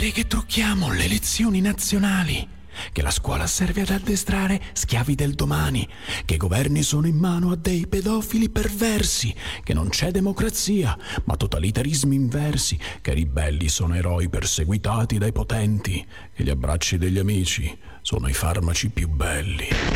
Volete che trucchiamo le elezioni nazionali? Che la scuola serve ad addestrare schiavi del domani, che i governi sono in mano a dei pedofili perversi, che non c'è democrazia, ma totalitarismi inversi, che i ribelli sono eroi perseguitati dai potenti, che gli abbracci degli amici sono i farmaci più belli.